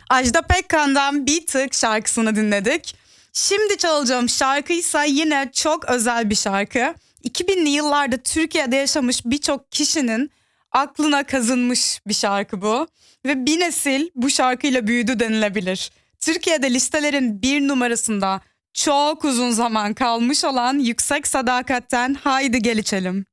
Ajda Pekkan'dan Bir Tık şarkısını dinledik. Şimdi çalacağım şarkıysa yine çok özel bir şarkı. 2000'li yıllarda Türkiye'de yaşamış birçok kişinin aklına kazınmış bir şarkı bu. Ve bir nesil bu şarkıyla büyüdü denilebilir. Türkiye'de listelerin bir numarasında çok uzun zaman kalmış olan Yüksek Sadakat'ten Haydi Gel İçelim.